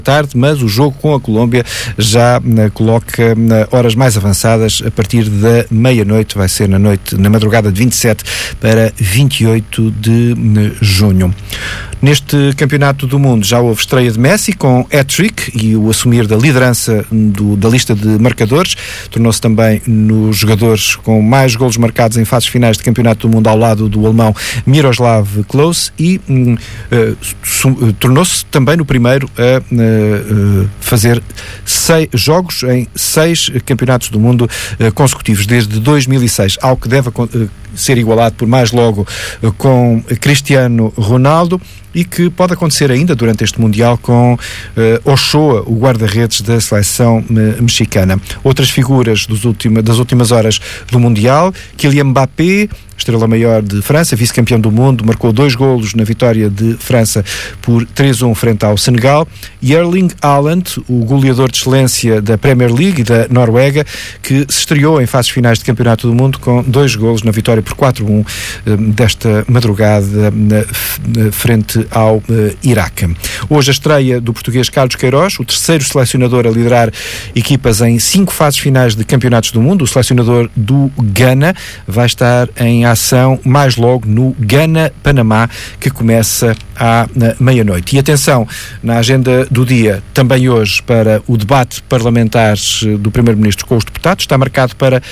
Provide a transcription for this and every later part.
tarde, mas o jogo com a Colômbia já coloca horas mais avançadas, a partir da meia-noite, vai ser na madrugada de 27 para 28 de junho. Neste Campeonato do Mundo já houve estreia de Messi com hat-trick e o assumir da liderança da lista de marcadores. Tornou-se também nos jogadores com mais golos marcados em fases finais de Campeonato do Mundo, ao lado do alemão Miroslav Klose, e tornou-se também no primeiro a fazer 6 jogos em 6 Campeonatos do Mundo consecutivos desde 2006, algo que deve ser igualado por mais logo com Cristiano Ronaldo, e que pode acontecer ainda durante este Mundial com Ochoa, o guarda-redes da seleção mexicana. Outras figuras das últimas horas do Mundial: Kylian Mbappé, estrela maior de França, vice-campeão do mundo, marcou 2 golos na vitória de França por 3-1 frente ao Senegal. E Erling Haaland, o goleador de excelência da Premier League e da Noruega, que se estreou em fases finais de Campeonato do Mundo com 2 golos na vitória por 4-1 desta madrugada frente ao Iraque. Hoje a estreia do português Carlos Queiroz, o terceiro selecionador a liderar equipas em 5 fases finais de Campeonatos do Mundo. O selecionador do Ghana vai estar em ação mais logo no Ghana-Panamá, que começa à meia-noite. E atenção, na agenda do dia, também hoje, para o debate parlamentar do Primeiro-Ministro com os deputados, está marcado para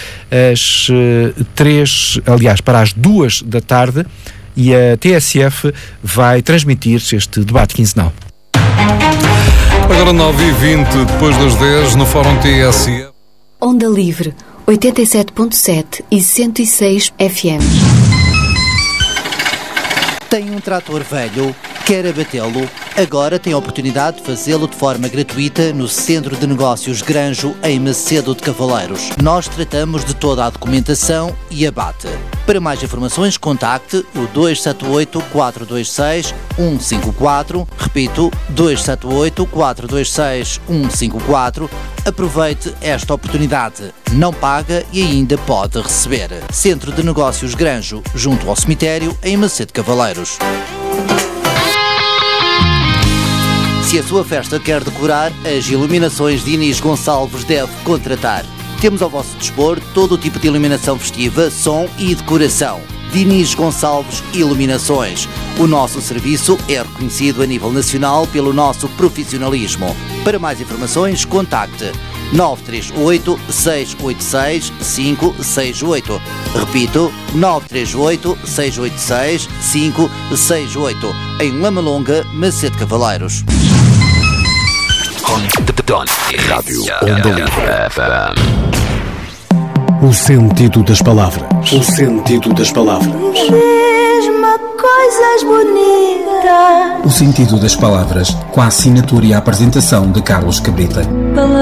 para as 2 da tarde, e a TSF vai transmitir este debate quinzenal. Agora 9h20, depois das 10, no Fórum TSF. Onda Livre, 87.7 e 106 FM. Tem um trator velho? Quer abatê-lo? Agora tem a oportunidade de fazê-lo de forma gratuita no Centro de Negócios Granjo, em Macedo de Cavaleiros. Nós tratamos de toda a documentação e abate. Para mais informações, contacte o 278-426-154. Repito, 278-426-154. Aproveite esta oportunidade. Não paga e ainda pode receber. Centro de Negócios Granjo, junto ao cemitério, em Macedo de Cavaleiros. Se a sua festa quer decorar, as iluminações de Inês Gonçalves deve contratar. Temos ao vosso dispor todo o tipo de iluminação festiva, som e decoração. Inês Gonçalves Iluminações. O nosso serviço é reconhecido a nível nacional pelo nosso profissionalismo. Para mais informações, contacte 938-686-568. Repito, 938-686-568. Em Lamalonga, Macedo de Cavaleiros. Rádio Onda Livre FM. O sentido das palavras. O sentido das palavras. Mesmo coisas bonitas. O sentido das palavras, com a assinatura e a apresentação de Carlos Cabrita.